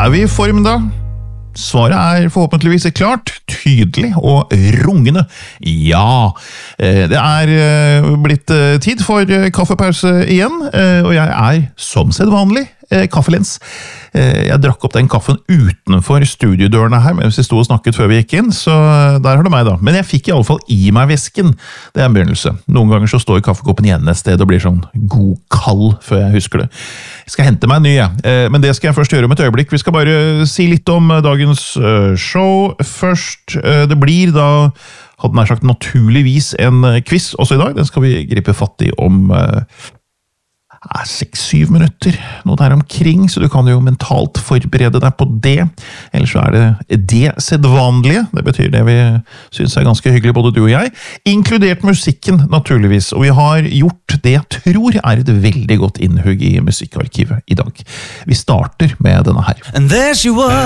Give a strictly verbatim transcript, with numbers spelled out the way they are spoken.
Er vi i form da? Svaret er forhåpentligvis klart, tydelig og rungende. Ja, det er blitt tid for kaffepause igjen, og jeg er som sedvanlig kaffelens. Jeg drakk opp den kaffen utenfor studiodørene her, mens vi stod og snakket før vi gikk inn, så der har du meg da. Men jeg fikk i alle fall i meg væsken. Det er en begynnelse. Noen ganger så står kaffekoppen igjen et sted og blir sånn god kald før jeg husker det. Jeg skal hente meg en ny, ja. Men det skal jeg først gjøre om et øyeblikk. Vi skal bare si litt om dagens show først. Det blir da, hadde nær sagt naturligvis, en quiz også i dag. Den skal vi gripe fatt i om seks-syv minutter, noe der omkring, så du kan jo mentalt forberede deg på det. Ellers så er det det sedvanlige, det betyr det vi synes er ganske hyggelig, både du og jeg, inkludert musikken naturligvis, og vi har gjort det jeg tror er et veldig godt innhugg i musikkarkivet i dag. Vi starter med denne her. And there she was